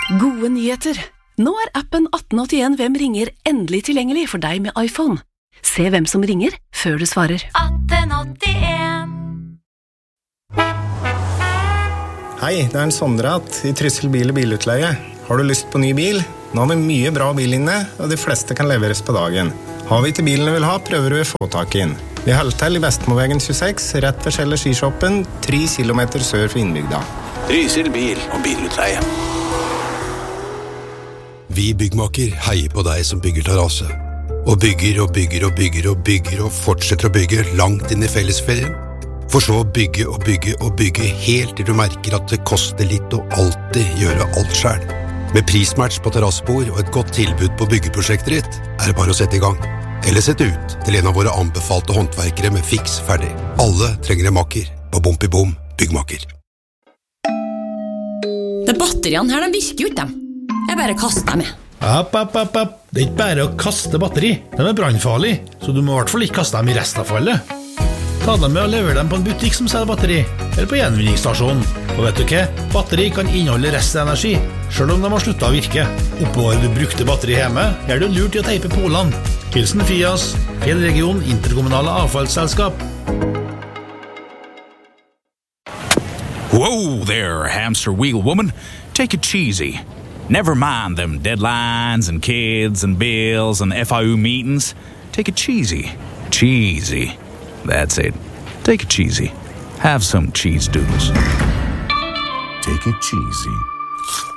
Gode nyheter! Nå appen 1881 Hvem ringer endelig tilgjengelig for deg med iPhone. Se hvem som ringer før du svarer. 1881. Hei, det en Sondrat i Tryssel bil- og bilutleie. Har du lyst på ny bil? Nå har vi mye bra bil inne, og de fleste kan leveres på dagen. Har vi ikke bilen du vil ha, prøver du å få tak inn. Vi holder til i Vestmåvegen 26, rett ved Kjeller skishoppen, 3 kilometer sør for innbygda. Trysil bil- og bilutleie. Vi byggmaker heier på deg som bygger terrasse. Og bygger og bygger og bygger og bygger og fortsetter å bygge langt inn i fellesferien. For så å bygge og bygge og bygge helt til du merker at det koster litt å alltid gjøre alt selv. Med prismatch på terrassebord og et godt tilbud på byggeprosjektet ditt, er det bare å sette i gang. Eller sette ut til en av våre anbefalte håndverkere med fiks ferdig. Alle trenger en makker på Bom i Bom byggmaker. De batteriene her, de virker jo ikke dem. Jeg bare kaster dem med. App. Det ikke bare å kaste batteri. De brannfarlige, så du må I hvert fall ikke kaste dem I restavfallet. Ta dem med og lever dem på en butikk som selger batteri, eller på gjenvinningsstasjonen. Og vet du hva? Batteri kan inneholde restenergi, selv om de har sluttet å virke. Oppbevarer du brukte batteri hjemme, det lurt I å teipe polene. Hilsen Fias, Fjellregion Interkommunale Avfallsselskap. Whoa there, hamster wheel woman. Take it cheesy. Never mind them deadlines and kids and bills and FIU meetings. Take it cheesy. Cheesy. That's it. Take it cheesy. Have some cheese doodles. Take it cheesy.